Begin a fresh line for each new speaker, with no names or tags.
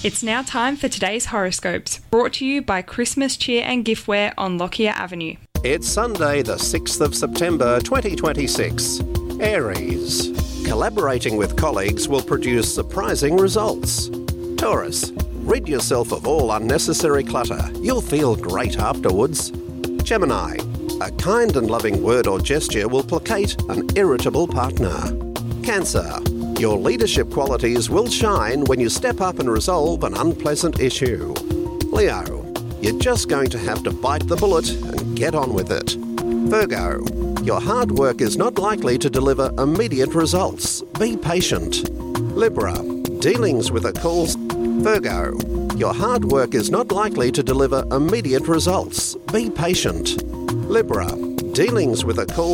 It's now time for today's horoscopes, brought to you by Christmas Cheer and Giftware on Lockyer Avenue.
It's Sunday, the 6th of September 2026. Aries. Collaborating with colleagues will produce surprising results. Taurus. Rid yourself of all unnecessary clutter. You'll feel great afterwards. Gemini. A kind and loving word or gesture will placate an irritable partner. Cancer. Your leadership qualities will shine when you step up and resolve an unpleasant issue. Leo. You're just going to have to bite the bullet and get on with it. Virgo. Your hard work is not likely to deliver immediate results. Be patient. Libra. Dealings with a call... Virgo. Your hard work is not likely to deliver immediate results. Be patient. Libra. Dealings with a call...